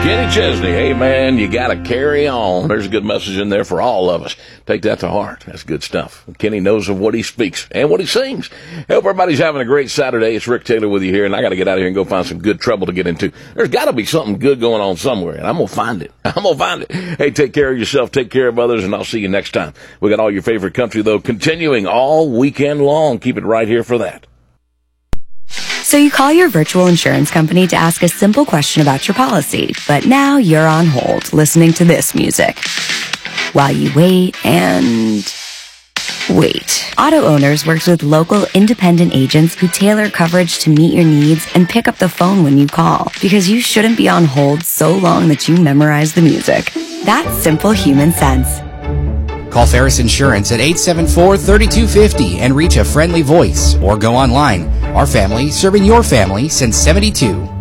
Kenny Chesney, hey man, you gotta carry on. There's a good message in there for all of us. Take that to heart. That's good stuff. Kenny knows of what he speaks and what he sings. Hope everybody's having a great Saturday. It's Rick Taylor with you here, and I gotta get out of here and go find some good trouble to get into. There's gotta be something good going on somewhere, and I'm gonna find it. Hey, take care of yourself, take care of others, and I'll see you next time. We got all your favorite country, though, continuing all weekend long. Keep it right here for that. So you call your virtual insurance company to ask a simple question about your policy, but now you're on hold listening to this music while you wait and wait. Auto Owners works with local independent agents who tailor coverage to meet your needs and pick up the phone when you call, because you shouldn't be on hold so long that you memorize the music. That's simple human sense. Call Ferris Insurance at 874-3250 and reach a friendly voice, or go online. Our family, serving your family since '72.